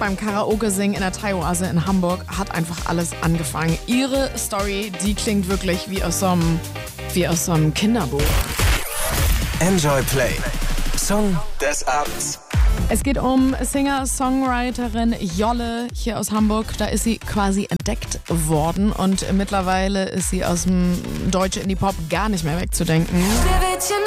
beim Karaoke-Singen in der Thai-Oase in Hamburg hat einfach alles angefangen. Ihre Story, die klingt wirklich wie aus so einem Kinderbuch. Enjoy Play. Song des Abends. Es geht um Singer-Songwriterin Jolle hier aus Hamburg. Da ist sie quasi entdeckt worden und mittlerweile ist sie aus dem deutschen Indie-Pop gar nicht mehr wegzudenken.